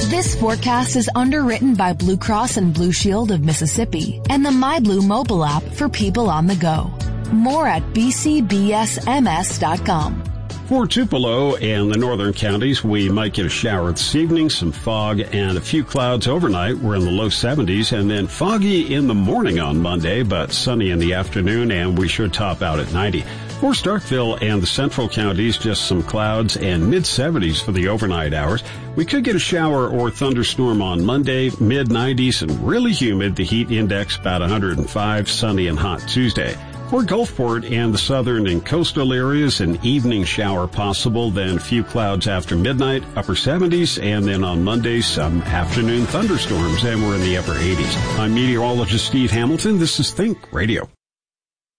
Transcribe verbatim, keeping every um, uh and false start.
This forecast is underwritten by Blue Cross and Blue Shield of Mississippi and the MyBlue mobile app for people on the go. More at b c b s m s dot com. For Tupelo and the northern counties, we might get a shower this evening, some fog, and a few clouds overnight. We're in the low seventies, and then foggy in the morning on Monday, but sunny in the afternoon, and we should top out at ninety. For Starkville and the central counties, just some clouds and mid seventies for the overnight hours. We could get a shower or thunderstorm on Monday, mid nineties, and really humid. The heat index about one hundred five, sunny and hot Tuesday. For Gulfport and the southern and coastal areas, an evening shower possible, then a few clouds after midnight, upper seventies, and then on Monday, some afternoon thunderstorms, and we're in the upper eighties. I'm meteorologist Steve Hamilton. This is Think Radio.